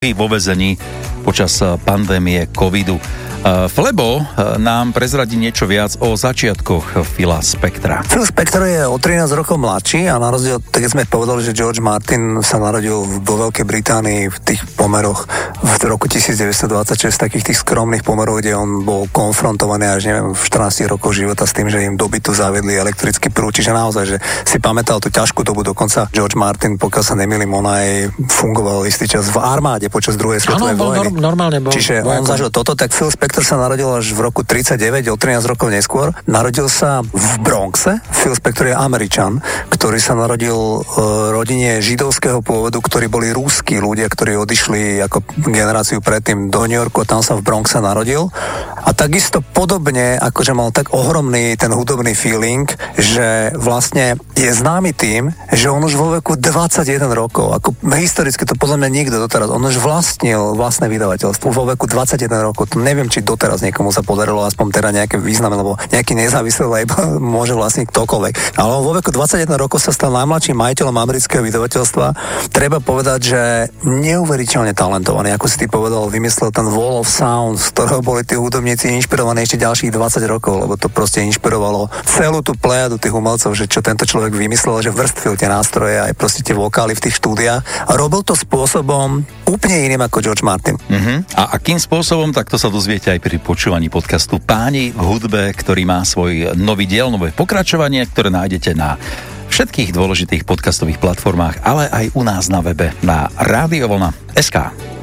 vo väzení počas pandémie covidu. Flebo nám prezradí niečo viac o začiatkoch Phila Spectora. Phil Spector je o 13 rokov mladší a na rozdiel, tak sme povedali, že George Martin sa narodil vo Veľkej Británii v tých pomeroch v roku 1926, takých tých skromných pomerov, kde on bol konfrontovaný až neviem v 14 rokoch života s tým, že im do bytu zaviedli elektrický prúd, čiže naozaj, že si pamätal tú ťažkú dobu, dokonca George Martin, pokiaľ sa nemýlim, on aj fungoval istý čas v armáde počas druhej svetovej vojny. Normálne bol. Čiže on zažil toto, tak Phil Spector sa narodil až v roku 39, o 13 rokov neskôr. Narodil sa v Bronxe. Phil Spector je Američan, ktorý sa narodil v rodine židovského pôvodu, ktorí boli ruskí ľudia, ktorí odišli ako generáciu predtým do New Yorku, tam sa v Bronxe narodil. A takisto podobne, akože mal tak ohromný ten hudobný feeling, že vlastne je známy tým, že on už vo veku 21 rokov, ako historicky to podľa mňa nikto doteraz, on už vlastnil vlastné vydavateľstvo vo veku 21 rokov. To neviem, či doteraz niekomu sa podarilo aspoň teda nejaké význam, lebo nejaký nezávislý label môže vlastniť ktokoľvek. Ale vo veku 21 rokov sa stal najmladším majiteľom amerického vydavateľstva. Treba povedať, že neuveriteľne talentovaný, ako si ty povedal, vymyslel ten Wall of Sound, z ktorého boli tí hudobníci inšpirovaní ešte ďalších 20 rokov, lebo to proste inšpirovalo celú tú plejadu tých umelcov, že čo tento človek vymyslel, že vrstvil tie nástroje aj proste tie vokály v tých štúdiách a robil to spôsobom úplne iným ako George Martin. A akým spôsobom, tak to sa dozviete aj pri počúvaní podcastu Páni v hudbe, ktorý má svoj nový diel, nové pokračovanie, ktoré nájdete na všetkých dôležitých podcastových platformách, ale aj u nás na webe na radiovlna.sk.